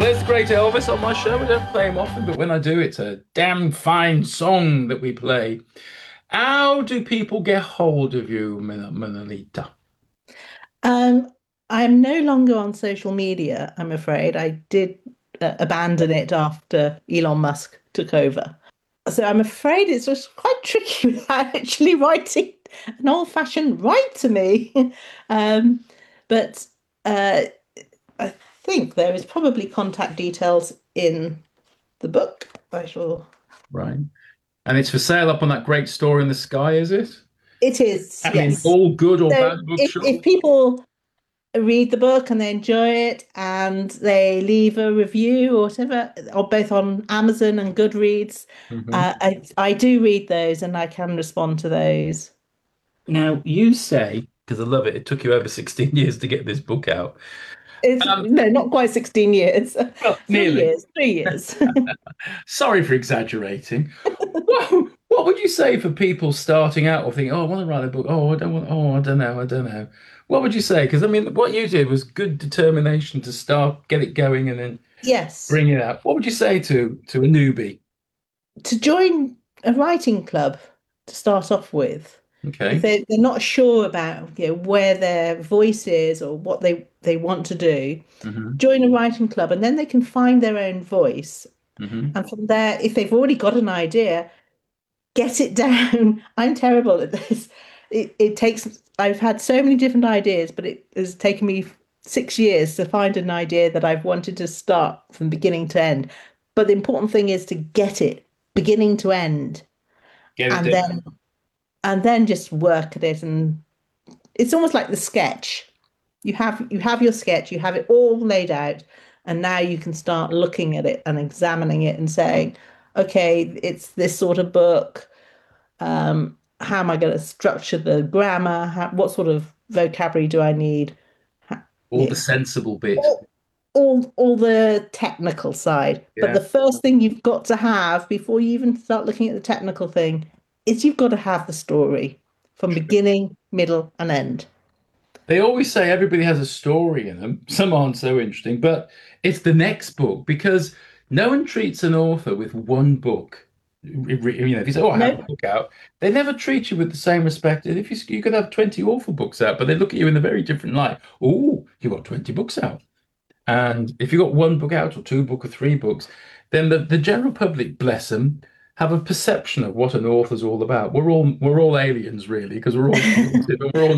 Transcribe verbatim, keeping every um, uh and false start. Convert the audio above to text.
there's the great Elvis on my show. We don't play him often, but when I do, it's a damn fine song that we play. How do people get hold of you, Man- Manolita? Um, I'm no longer on social media, I'm afraid. I did uh, abandon it after Elon Musk took over. So I'm afraid it's just quite tricky without actually writing an old-fashioned write to me. Um, but uh, I think there is probably contact details in the book. I shall. Right. And it's for sale up on that great store in the sky, is it? It is, And in yes. all good or So bad if if bookshops? people read the book and they enjoy it and they leave a review or whatever, or both on Amazon and Goodreads. Hmm. Uh, I I do read those and I can respond to those. Now, you say, because I love it, it took you over sixteen years to get this book out. It's Um, no, not quite sixteen years. well, Three nearly. years, three years. Sorry for exaggerating. What, what would you say for people starting out or thinking, oh, I want to write a book. Oh, I don't want, oh, I don't know, I don't know. What would you say? Because I mean, what you did was good determination to start, get it going, and then Yes. bring it out. What would you say to to a newbie? To join a writing club to start off with, if Okay. they, they're not sure about, you know, where their voice is or what they, they want to do, Hmm. join a writing club and then they can find their own voice. Hmm. And from there, if they've already got an idea, get it down. I'm terrible at this. It, it takes, I've had so many different ideas, but it has taken me six years to find an idea that I've wanted to start from beginning to end. But the important thing is to get it beginning to end Get it and then down. and then just work at it. And it's almost like the sketch. You have you have your sketch, you have it all laid out, and now you can start looking at it and examining it and saying, okay, it's this sort of book. Um, how am I going to structure the grammar? How, what sort of vocabulary do I need? Ha- All the Yeah, sensible bit. all, all all the technical side. But Yeah. the first thing you've got to have before you even start looking at the technical thing is you've got to have the story from beginning, middle, and end. They always say everybody has a story in them. Some aren't so interesting, but it's the next book because no one treats an author with one book. You know, if you say, "Oh, I have a No, book out," they never treat you with the same respect. And if you you could have twenty awful books out, but they look at you in a very different light. Oh, you got twenty books out. And if you got one book out or two book or three books, then the, the general public, bless them, have a perception of what an author's all about. We're all we're all aliens, really, because we're all creative and we're all